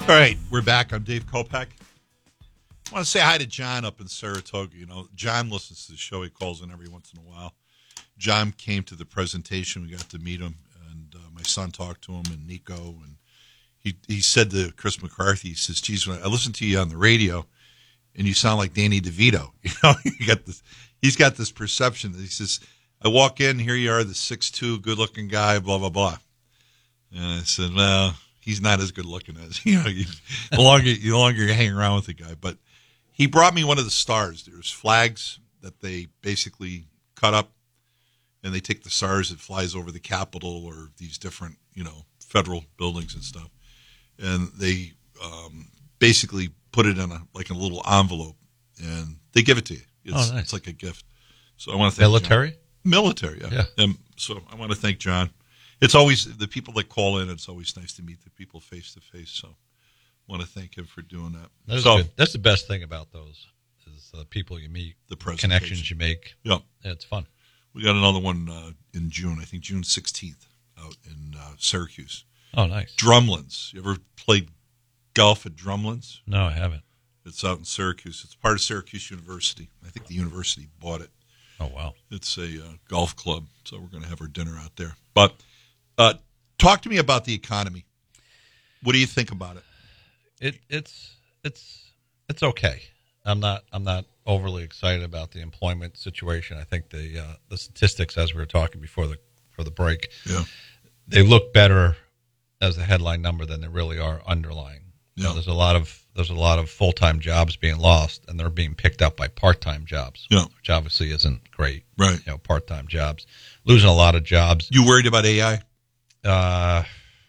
All right, we're back. I'm Dave Kopak. I want to say hi to John up in Saratoga. You know, John listens to the show. He calls in every once in a while. John came to the presentation. We got to meet him, and my son talked to him, and Nico. And he said to Chris McCarthy, he says, geez, when I listen to you on the radio, and you sound like Danny DeVito. You know, he's got this perception that he says, I walk in, here you are, the 6'2", good-looking guy, blah, blah, blah. And I said, well, he's not as good-looking as, the longer you hang around with the guy. But he brought me one of the stars. There's flags that they basically cut up, and they take the stars that flies over the Capitol or these different, federal buildings and stuff. And they basically put it in a little envelope, and they give it to you. Nice. It's like a gift. So I want to thank military? John. Military, yeah. So I want to thank John. It's always the people that call in. It's always nice to meet the people face to face. So I want to thank him for doing that. That's good. That's the best thing about those is the people you meet, the connections you make. Yeah, it's fun. We got another one in June. I think June 16th out in Syracuse. Oh, nice. Drumlins. You ever played golf at Drumlins? No, I haven't. It's out in Syracuse. It's part of Syracuse University. I think the university bought it. Oh, wow. It's a golf club, so we're going to have our dinner out there. But talk to me about the economy. What do you think about it? It's okay. I'm not overly excited about the employment situation. I think the statistics, as we were talking before the break, they look better as a headline number than they really are underlying. Yeah. There's a lot of full-time jobs being lost, and they're being picked up by part-time jobs, which obviously isn't great. Right. Part-time jobs, losing a lot of jobs. You worried about AI? I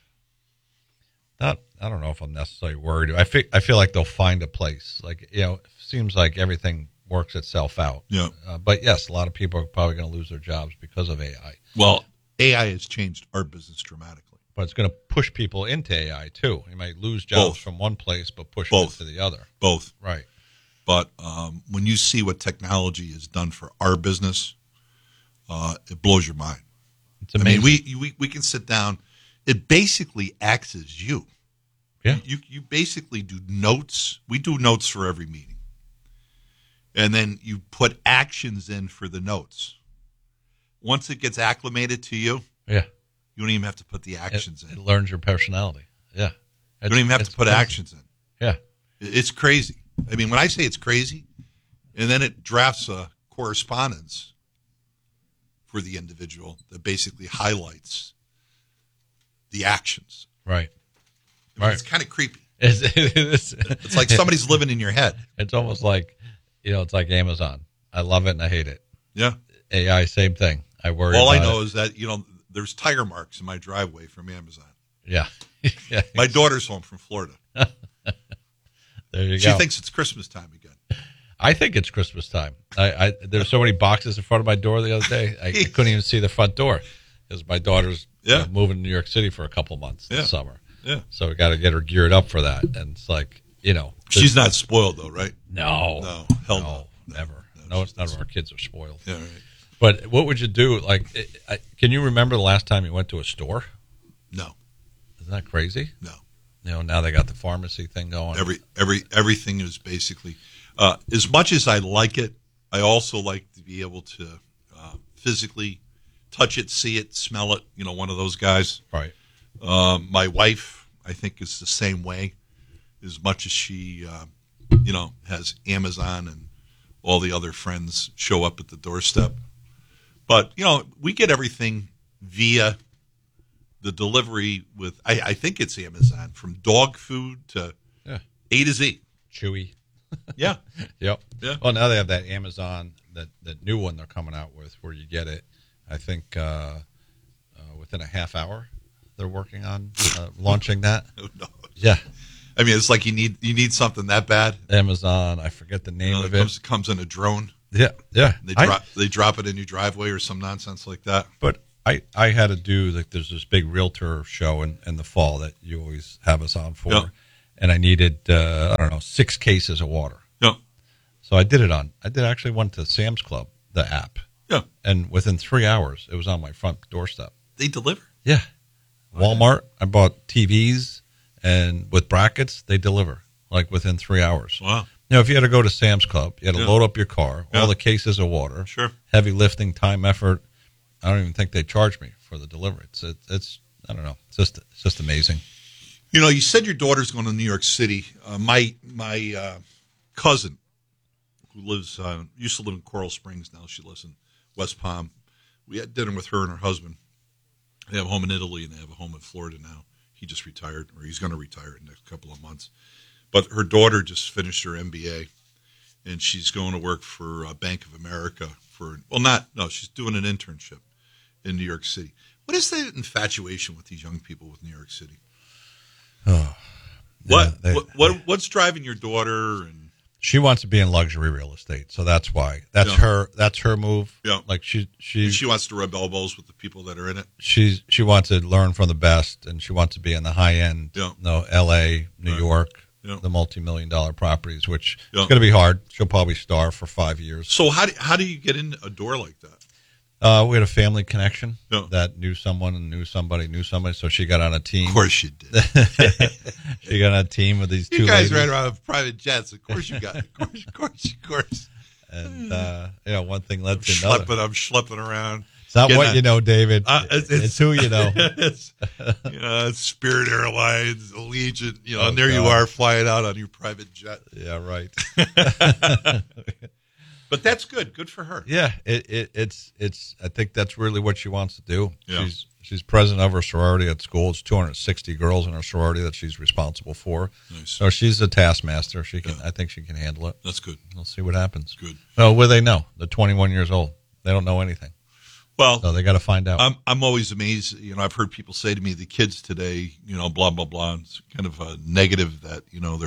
don't know if I'm necessarily worried. I feel like they'll find a place. It seems like everything works itself out. Yeah. But yes, a lot of people are probably going to lose their jobs because of AI. Well, AI has changed our business dramatically. But it's going to push people into AI too. You might lose jobs from one place, but push them into the other. Both. Right. But when you see what technology has done for our business, it blows your mind. It's amazing. I mean, we can sit down. It basically acts as you. Yeah. You basically do notes. We do notes for every meeting. And then you put actions in for the notes. Once it gets acclimated to you, you don't even have to put the actions in. It learns your personality. Yeah. You don't even have to put actions in. Yeah. It's crazy. I mean, when I say it's crazy, and then it drafts a correspondence for the individual that basically highlights the actions. Right. I mean, it's kind of creepy. It's like somebody's living in your head. It's almost like, it's like Amazon. I love it and I hate it. Yeah. AI, same thing. I worry All about I know is that, there's tire marks in my driveway from Amazon. Yeah. My daughter's home from Florida. There you go. She thinks it's Christmas time again. I think it's Christmas time. There's so many boxes in front of my door the other day. I couldn't even see the front door because my daughter's moving to New York City for a couple months this summer. Yeah. So we got to get her geared up for that. And it's like, She's not spoiled though, right? No. Hell no. Never. No, none of our kids are spoiled. Yeah, right. But what would you do? Can you remember the last time you went to a store? No. Isn't that crazy? No. Now they got the pharmacy thing going. Everything is basically as much as I like it, I also like to be able to physically touch it, see it, smell it. One of those guys. Right. My wife, I think, is the same way. As much as she, has Amazon and all the other friends show up at the doorstep. But, we get everything via the delivery with, I think it's Amazon, from dog food to A to Z. Chewy. Yeah. Yep. Yeah. Well, now they have that Amazon, that new one they're coming out with where you get it, I think, within a half hour. They're working on launching that. Who knows? Yeah. I mean, it's like you need something that bad. Amazon, I forget the name of it. Comes in a drone. Yeah. They drop it in your driveway or some nonsense like that. But I had to do, there's this big realtor show in the fall that you always have us on for. Yeah. And I needed, 6 cases of water. Yeah. So I actually went to Sam's Club, the app. Yeah. And within 3 hours, it was on my front doorstep. They deliver? Yeah. Walmart, I bought TVs, and with brackets, they deliver like within 3 hours. Wow. If you had to go to Sam's Club, you had to Yeah. load up your car, Yeah. all the cases of water, Sure. heavy lifting, time, effort. I don't even think they charge me for the delivery. It's I don't know. It's just amazing. You said your daughter's going to New York City. My cousin, who used to live in Coral Springs, now she lives in West Palm. We had dinner with her and her husband. They have a home in Italy and they have a home in Florida now. He just retired, or he's going to retire in the next couple of months. But her daughter just finished her MBA, and she's going to work for Bank of America she's doing an internship in New York City. What is the infatuation with these young people with New York City? Oh, What's driving your daughter? And she wants to be in luxury real estate, so that's why. That's her move. Yeah. Like she wants to rub elbows with the people that are in it. She wants to learn from the best, and she wants to be in the high end. Yeah. L.A., New Right. York, Yeah. the multi-million-dollar properties, which Yeah. is going to be hard. She'll probably starve for 5 years. So how do you get in a door like that? We had a family connection Yeah. that knew someone and knew somebody, so she got on a team. Of course you did. She got on a team with these two You guys ladies. ride around with private jets. Of course you got. Of course. And one thing led to another. I'm schlepping around. It's not Getting what on- you know, David. It's who you know. it's Spirit Airlines, Allegiant. Oh, and there you God. are flying out on your private jet. Yeah, right. But that's good. Good for her. Yeah, it's. I think that's really what she wants to do. Yeah. She's president of her sorority at school. It's 260 girls in her sorority that she's responsible for. Nice. So she's a taskmaster. She can. Yeah. I think she can handle it. That's good. We'll see what happens. Good. Well, what do they know? They're 21 years old. They don't know anything. Well, So they got to find out. I'm always amazed. I've heard people say to me, the kids today, blah blah blah. It's kind of a negative that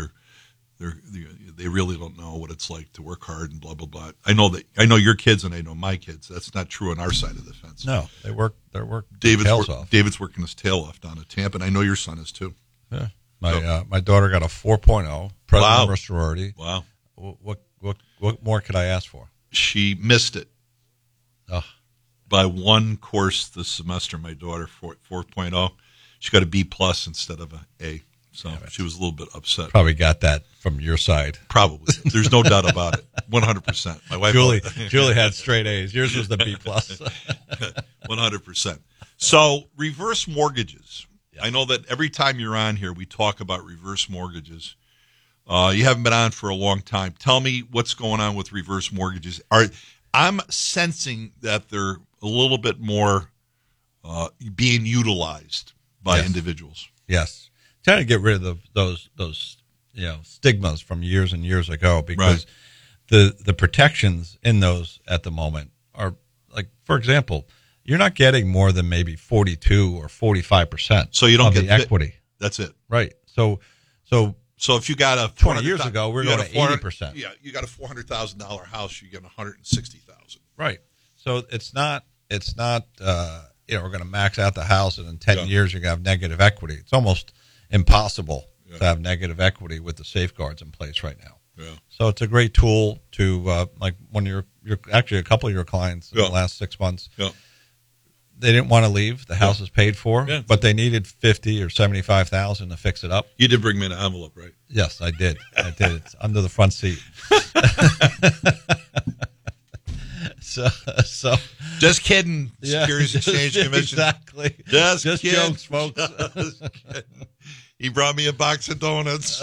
they really don't know what it's like to work hard and blah blah blah. I know your kids and I know my kids. That's not true on our side of the fence. No, they work. They work tails off. David's working his tail off down at Tampa, and I know your son is too. Yeah. My daughter got a 4.0. President Wow. of her sorority. Wow. What more could I ask for? She missed it Oh, by one course this semester. My daughter 4.0. She got a B plus instead of a A. So she was a little bit upset. probably got that from your side. Probably. There's no doubt about it. 100%. My wife. Julie had straight A's. Yours was the B plus. 100%. So reverse mortgages. I know that every time you're on here, we talk about reverse mortgages. You haven't been on for a long time. Tell me what's going on with reverse mortgages. I'm sensing that they're a little bit more being utilized by Yes. individuals. Yes, trying to get rid of those stigmas from years and years ago, because the protections in those at the moment are, like, for example, you're not getting more than maybe 42 or 45%. So you don't of get the equity, That's it. right? So So if you got a 20 years ago, we were going to 80%. Yeah, you got a $400,000 house, you get $160,000. Right. So it's not we're going to max out the house and in 10 Yeah. years you're going to have negative equity. It's almost impossible Yeah. to have negative equity with the safeguards in place right now. Yeah. So it's a great tool to like when you're actually a couple of your clients in Yeah. the last 6 months. Yeah. They didn't want to leave. The house is paid for, Yeah. but they needed $50,000 or $75,000 to fix it up. You did bring me an envelope, right? Yes, I did. It's under the front seat. So Just kidding. yeah, Securities Exchange Commission. Exactly. Just kidding. jokes, folks. Just kidding. He brought me a box of donuts.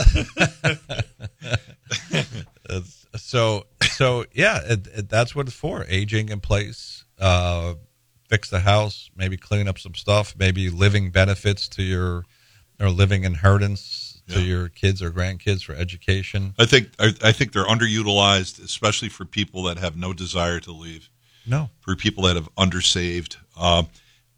So yeah, that's what it's for. Aging in place, fix the house, maybe clean up some stuff, maybe living benefits to your, or living inheritance to your kids or grandkids for education. I think they're underutilized, especially for people that have no desire to leave. No, For people that have undersaved. Plus,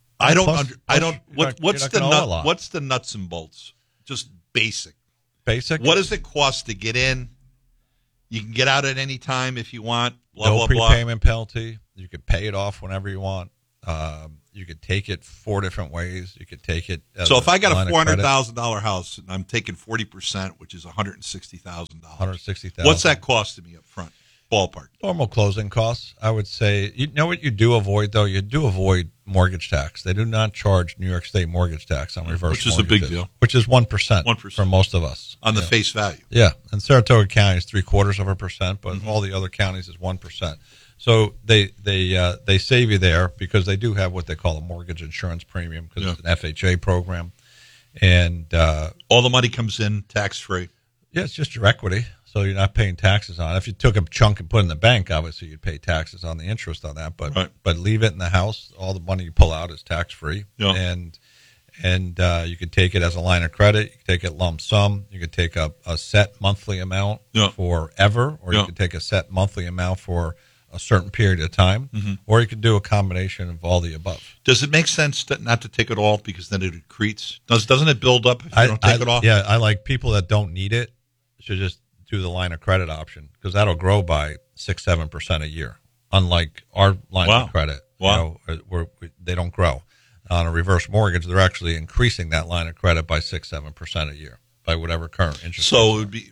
What's you're not gonna owe a lot. what's the nuts and bolts? Just basic. basic. What does it cost to get in? You can get out at any time if you want. Blah no blah blah. prepayment penalty. You could pay it off whenever you want. You could take it 4 different ways. You could take it. As So if I got line a of credit, $400,000 house and I'm taking 40%, which is $160,000, $160,000. what's that costing me up front? Ballpark. Normal closing costs, I would say. You know what you do avoid, though? You do avoid mortgage tax. They do not charge New York State mortgage tax on reverse Which is mortgages, a big deal. Which is 1%, 1%. for most of us. On the face value. Yeah, and Saratoga County is 0.75%, but all the other counties is 1%. So they save you there because they do have what they call a mortgage insurance premium because it's an FHA program, and all the money comes in tax free. Yeah, it's just your equity, so you're not paying taxes on it. If you took a chunk and put it in the bank, obviously you'd pay taxes on the interest on that. But leave it in the house. All the money you pull out is tax free, and you can take it as a line of credit. You can take it lump sum. You can take a set monthly amount forever, or you can take a set monthly amount for a certain period of time, or you could do a combination of all the above. Does it make sense not to take it all because then it accretes? Doesn't it build up if you don't take it all? Yeah, I like people that don't need it should just do the line of credit option because that'll grow by 6-7% a year. Unlike our line of credit, they don't grow. On a reverse mortgage, they're actually increasing that line of credit by 6-7% a year by whatever current interest. So it would be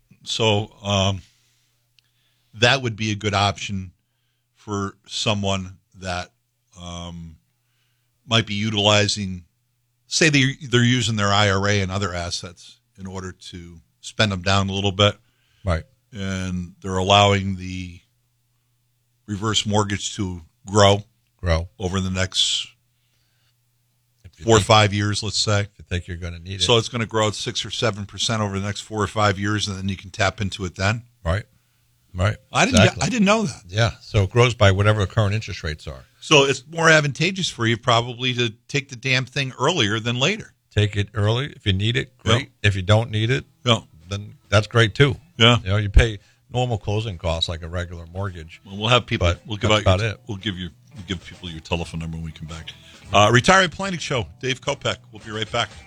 that would be a good option for someone that might be utilizing, say they're using their IRA and other assets in order to spend them down a little bit. Right. And they're allowing the reverse mortgage to grow over the next 4 or 5 years, let's say. If you think you're going to need it. So it's going to grow at 6 or 7% over the next 4 or 5 years, and then you can tap into it then. Right. I didn't know that. Yeah. So it grows by whatever the current interest rates are. So it's more advantageous for you probably to take the damn thing earlier than later. Take it early. If you need it, great. If you don't need it, then that's great too. Yeah. You pay normal closing costs like a regular mortgage. Well, we'll have people. We'll give people your telephone number when we come back. Retirement Planning Show. Dave Kopech. We'll be right back.